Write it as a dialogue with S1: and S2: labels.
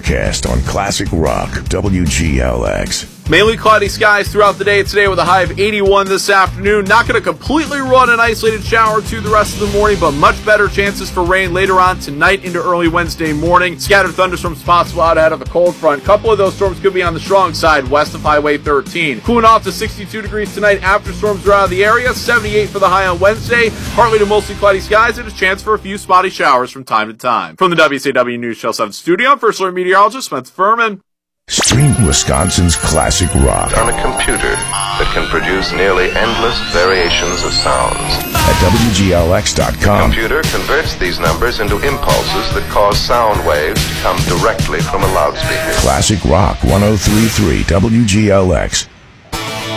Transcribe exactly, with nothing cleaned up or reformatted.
S1: forecast on Classic Rock W G L X.
S2: Mainly cloudy skies throughout the day today with a high of eighty-one this afternoon. Not going to completely run an isolated shower or two the rest of the morning, but much better chances for rain later on tonight into early Wednesday morning. Scattered thunderstorms possible out ahead of a cold front. A couple of those storms could be on the strong side west of Highway thirteen. Cooling off to sixty-two degrees tonight after storms are out of the area. seventy-eight for the high on Wednesday. Partly to mostly cloudy skies and a chance for a few spotty showers from time to time. From the W S A W News Channel seven studio, I'm First Alert Meteorologist Spencer Furman.
S1: Stream Wisconsin's classic rock
S3: on a computer that can produce nearly endless variations of sounds.
S1: At W G L X dot com.
S3: The computer converts these numbers into impulses that cause sound waves to come directly from a loudspeaker.
S1: Classic Rock one oh three point three W G L X.